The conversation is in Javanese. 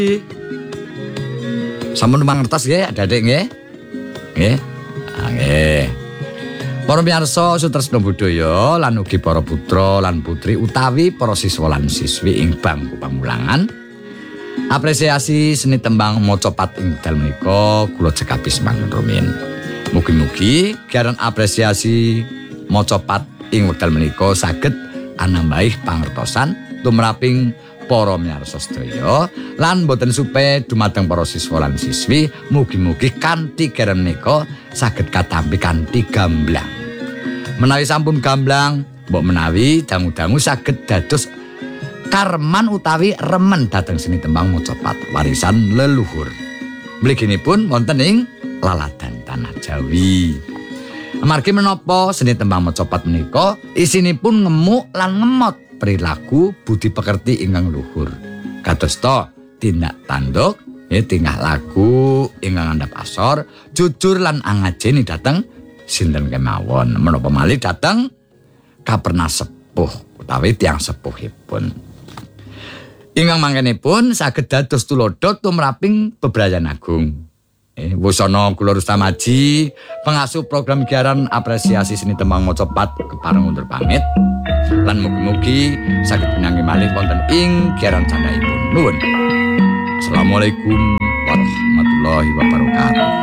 Sampun mangertos nggih, Adik nggih? Nggih. Nggih. Para miyarsa sutresna budaya lan ugi para putra lan putri utawi para siswa lan siswi ing bangku pamulangan. Apresiasi seni tembang macapat ing wekdal menika kula cekapis mangken rumiyin. Mugi-mugi giaran apresiasi macapat ing wekdal menika saged anambahi pangertosan tumraping para miyarsa sedaya lan boten supe dumateng para siswa lan siswi mugi-mugi kanthi giaran menika saged katampi kanthi gamblang. Menawi sampun gamblang, mbok menawi dangu-dangu saged dados karman utawi remen dhateng seni tembang macapat warisan leluhur. Mliginipun wonten ing laladan tanah Jawi. Amargi menapa seni tembang macapat menika isinipun ngemuk lan ngemot perilaku budi pekerti ingkang luhur. Kadosta tindak tanduk, tingkah laku ingkang andhap asor, jujur lan angajeni dhateng sinten kemawon. Menapa malih dhateng kapernas sepuh utawi tiyang sepuhipun. Ingkang mangkenipun saged dados tulodo tumraping bebrayan agung. Wusana kula Rustamaji, pengasuh program giaran apresiasi seni tembang macapat kepareng undur pamit. Lan mugi-mugi saged pinanggih malih wonten ing giaran candhaipun. Nuwun. Assalamualaikum warahmatullahi wabarakatuh.